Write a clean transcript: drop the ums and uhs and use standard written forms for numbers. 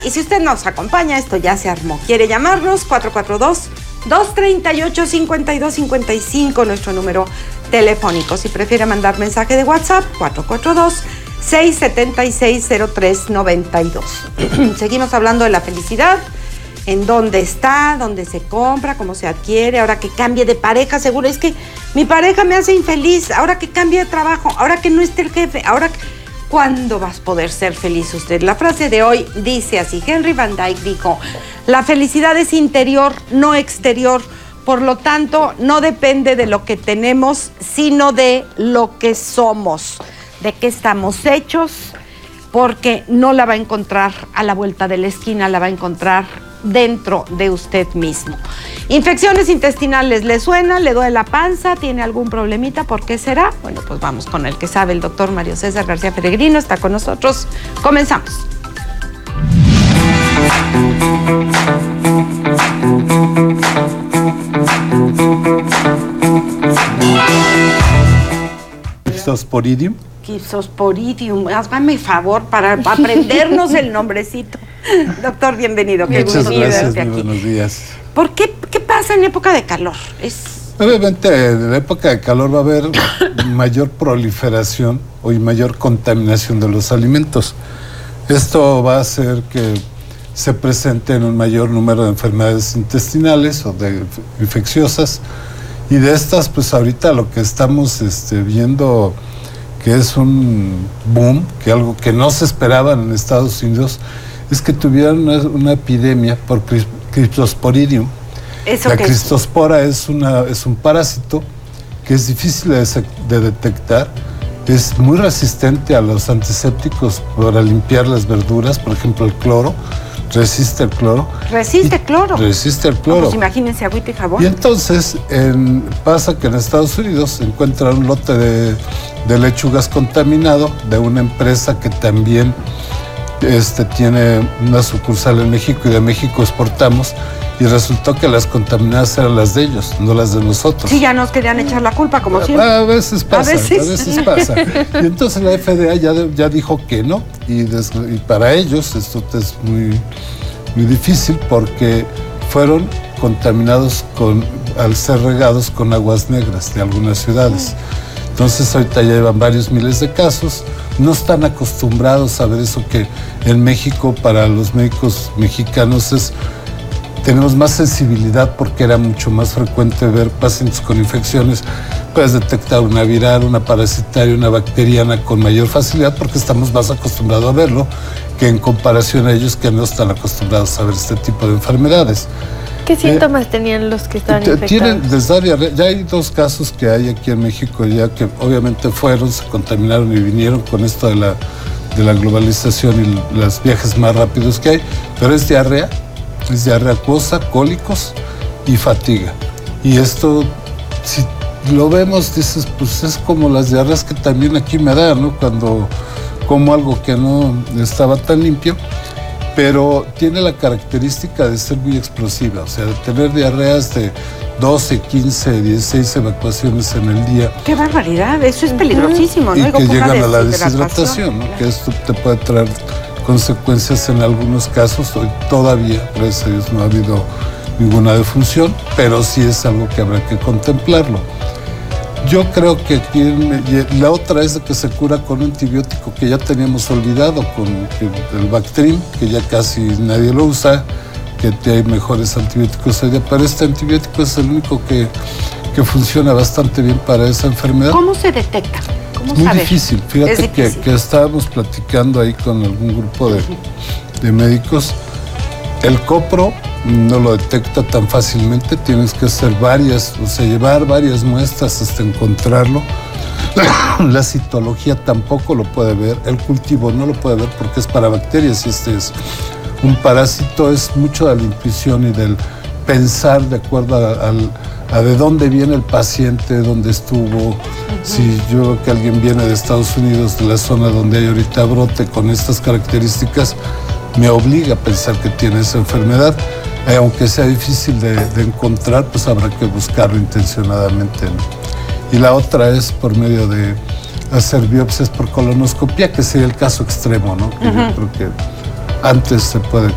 Y si usted nos acompaña, esto ya se armó. ¿Quiere llamarnos? 442-238-5255, nuestro número telefónico. Si prefiere mandar mensaje de WhatsApp, 442-676-0392. Seguimos hablando de la felicidad, en dónde está, dónde se compra, cómo se adquiere, ahora que cambie de pareja, seguro es que mi pareja me hace infeliz, ahora que cambie de trabajo, ahora que no esté el jefe, ahora que... ¿Cuándo vas a poder ser feliz usted? La frase de hoy dice así, Henry Van Dyke dijo, la felicidad es interior, no exterior, por lo tanto no depende de lo que tenemos, sino de lo que somos, de qué estamos hechos, porque no la va a encontrar a la vuelta de la esquina, la va a encontrar dentro de usted mismo. Infecciones intestinales, ¿le suena? ¿Le duele la panza? ¿Tiene algún problemita? ¿Por qué será? Bueno, pues vamos con el que sabe, el doctor Mario César García Peregrino, está con nosotros. Comenzamos. Gypsosporidium. Gypsosporidium, hazme favor para aprendernos el nombrecito. Doctor, bienvenido. Muchas gracias, muy buenos días. ¿Por qué pasa en época de calor? Obviamente en la época de calor va a haber mayor proliferación y mayor contaminación de los alimentos. Esto va a hacer que se presenten un mayor número de enfermedades intestinales o de infecciosas, y de estas pues ahorita lo que estamos viendo que es un boom, que algo que no se esperaba en Estados Unidos, es que tuvieron una epidemia por Cryptosporidium. La cristospora es un parásito que es difícil de detectar, es muy resistente a los antisépticos para limpiar las verduras, por ejemplo el cloro, resiste el cloro. ¿Resiste el cloro? Resiste el cloro. Pues imagínense agüita y jabón. Y entonces pasa que en Estados Unidos se encuentra un lote de lechugas contaminado de una empresa que también tiene una sucursal en México, y de México exportamos, y resultó que las contaminadas eran las de ellos, no las de nosotros. Sí, ya nos querían echar la culpa, como siempre. A veces pasa. Y entonces la FDA ya dijo que no, y para ellos esto es muy, muy difícil, porque fueron contaminados al ser regados con aguas negras de algunas ciudades. Entonces ahorita ya llevan varios miles de casos, no están acostumbrados a ver eso, que en México para los médicos mexicanos tenemos más sensibilidad, porque era mucho más frecuente ver pacientes con infecciones. Puedes detectar una viral, una parasitaria, una bacteriana con mayor facilidad, porque estamos más acostumbrados a verlo que en comparación a ellos, que no están acostumbrados a ver este tipo de enfermedades. ¿Qué síntomas tenían los que estaban infectados? Les da diarrea. Ya hay 2 casos que hay aquí en México, ya que obviamente se contaminaron y vinieron con esto de la globalización y los viajes más rápidos que hay, pero es diarrea acuosa, cólicos y fatiga. Y esto, si lo vemos, dices, pues es como las diarreas que también aquí me dan, ¿no? Cuando como algo que no estaba tan limpio, pero tiene la característica de ser muy explosiva, o sea, de tener diarreas de 12, 15, 16 evacuaciones en el día. ¡Qué barbaridad! Eso es peligrosísimo, ¿no? Y que llegan a la deshidratación, ¿no? Que esto te puede traer consecuencias en algunos casos. Hoy todavía, gracias a Dios, no ha habido ninguna defunción, pero sí es algo que habrá que contemplarlo. Yo creo que aquí la otra es de que se cura con un antibiótico que ya teníamos olvidado, con el Bactrim, que ya casi nadie lo usa, que hay mejores antibióticos hoy día, pero este antibiótico es el único que funciona bastante bien para esa enfermedad. ¿Cómo se detecta? ¿Cómo Muy saber? difícil. Fíjate que estábamos platicando ahí con algún grupo de médicos. El copro no lo detecta tan fácilmente, tienes que hacer llevar varias muestras hasta encontrarlo. La citología tampoco lo puede ver, el cultivo no lo puede ver porque es para bacterias, y este es un parásito. Es mucho de la intuición y del pensar de acuerdo a de dónde viene el paciente, dónde estuvo. Si yo veo que alguien viene de Estados Unidos, de la zona donde hay ahorita brote con estas características, me obliga a pensar que tiene esa enfermedad. Aunque sea difícil de encontrar, pues habrá que buscarlo intencionadamente, ¿no? Y la otra es por medio de hacer biopsias por colonoscopia, que sería el caso extremo, ¿no? Que yo creo que antes se puede